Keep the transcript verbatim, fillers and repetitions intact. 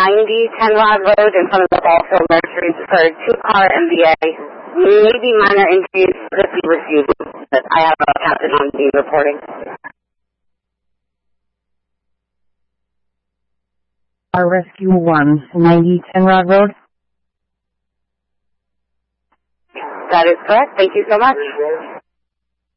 ninety Ten Rod Road in front of the Ballfield Nursery for a two-car M V A. Maybe minor injuries, could be reviewed, but I have a captain on the reporting. Our Rescue one, ninety Ten Rod Road. That is correct. Thank you so much.